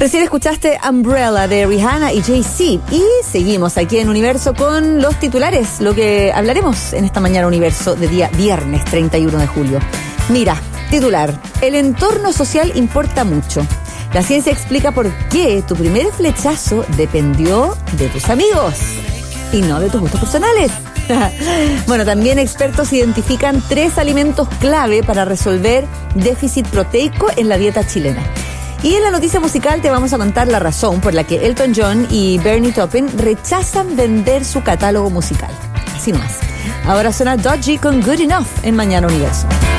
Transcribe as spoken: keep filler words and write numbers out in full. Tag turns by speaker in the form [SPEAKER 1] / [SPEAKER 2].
[SPEAKER 1] Recién escuchaste Umbrella de Rihanna y Jay-Z y seguimos aquí en Universo con los titulares, lo que hablaremos en esta mañana Universo de día viernes treinta y uno de julio. Mira, titular, el entorno social importa mucho. La ciencia explica por qué tu primer flechazo dependió de tus amigos y no de tus gustos personales. Bueno, también expertos identifican tres alimentos clave para resolver déficit proteico en la dieta chilena. Y en la noticia musical te vamos a contar la razón por la que Elton John y Bernie Taupin rechazan vender su catálogo musical. Así nomás. Ahora suena Dodgy con Good Enough en Mañana Universo.